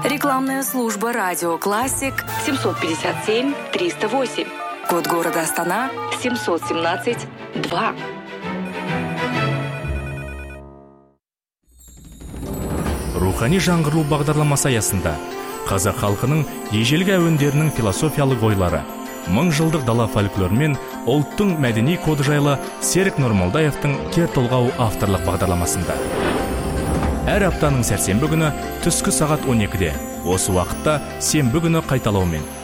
Рекламная служба «Радио Классик» 757-308. Код города Астана 717-2. Рухани жаңғыру бағдарламасы аясында қазақ халқының ежелгі әуендерінің философиялық ойлары, мың жылдық дала фольклоры мен ұлттың мәдени коды жайлы Серік Нұрмолдаевтың кер толғау авторлық бағдарламасында. Әр аптаның сәрсенбі күні түскі сағат 12-де, осы уақытта сенбі күні қайталаумен